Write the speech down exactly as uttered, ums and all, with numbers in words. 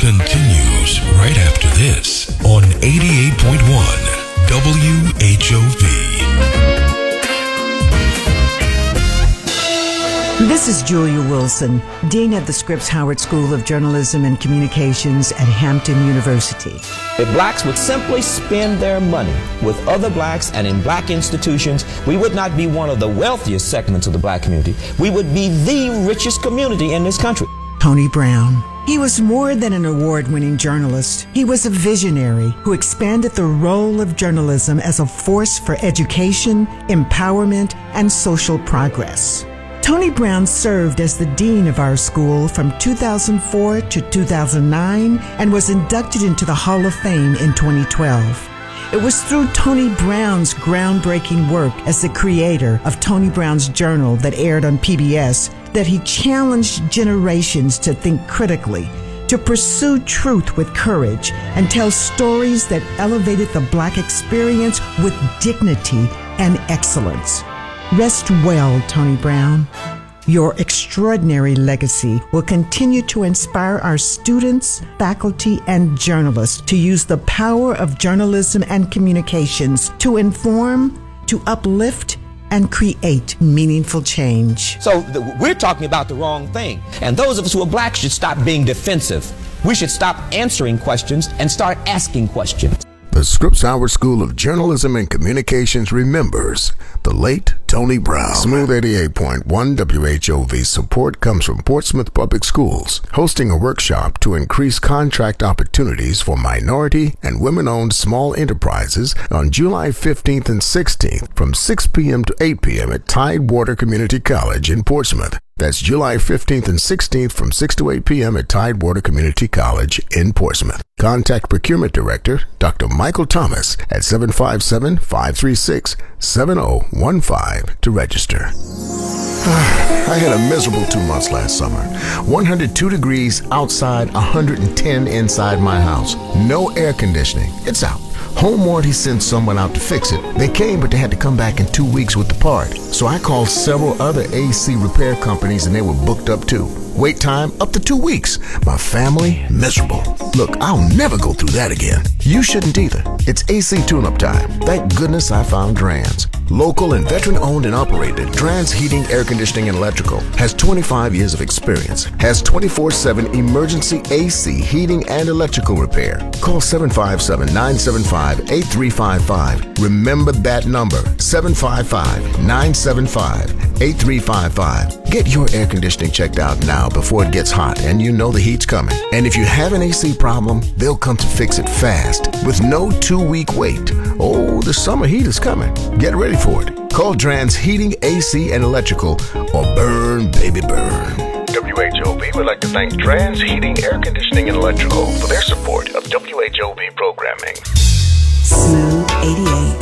continues right after this on eighty-eight point one W H O V. This is Julia Wilson, Dean at the Scripps Howard School of Journalism and Communications at Hampton University. If blacks would simply spend their money with other blacks and in black institutions, we would not be one of the wealthiest segments of the black community. We would be the richest community in this country. Tony Brown. He was more than an award-winning journalist. He was a visionary who expanded the role of journalism as a force for education, empowerment, and social progress. Tony Brown served as the dean of our school from two thousand four to two thousand nine and was inducted into the Hall of Fame in twenty twelve. It was through Tony Brown's groundbreaking work as the creator of Tony Brown's Journal that aired on P B S that he challenged generations to think critically, to pursue truth with courage, and tell stories that elevated the black experience with dignity and excellence. Rest well, Tony Brown. Your extraordinary legacy will continue to inspire our students, faculty, and journalists to use the power of journalism and communications to inform, to uplift, and create meaningful change. So the, we're talking about the wrong thing. And those of us who are black should stop being defensive. We should stop answering questions and start asking questions. The Scripps Howard School of Journalism and Communications remembers the late Tony Brown. Smooth eighty-eight point one W H O V support comes from Portsmouth Public Schools, hosting a workshop to increase contract opportunities for minority and women-owned small enterprises on July fifteenth and sixteenth from six p.m. to eight p.m. at Tidewater Community College in Portsmouth. That's July fifteenth and sixteenth from six to eight p.m. at Tidewater Community College in Portsmouth. Contact Procurement Director Doctor Michael Thomas at seven five seven, five three six, seven zero one five to register. I had a miserable two months last summer. one hundred two degrees outside, one hundred ten inside my house. No air conditioning. It's out. Home Warranty sent someone out to fix it. They came, but they had to come back in two weeks with the part. So I called several other A C repair companies and they were booked up too. Wait time up to two weeks. My family, miserable. Look, I'll never go through that again. You shouldn't either. It's A C tune-up time. Thank goodness I found Drans. Local and veteran-owned and operated, Drans Heating, Air Conditioning, and Electrical has twenty-five years of experience. Has twenty-four seven emergency A C, heating, and electrical repair. Call seven five seven, nine seven five, eight three five five. Remember that number, seven five five, nine seven five, eight three five five. Get your air conditioning checked out now before it gets hot and you know the heat's coming. And if you have an A C problem, they'll come to fix it fast with no two-week wait. Oh, the summer heat is coming. Get ready for it. Call Drans Heating, A C, and Electrical or burn, baby, burn. W H O V would like to thank Drans Heating, Air Conditioning, and Electrical for their support of W H O V programming. Smooth eighty-eight.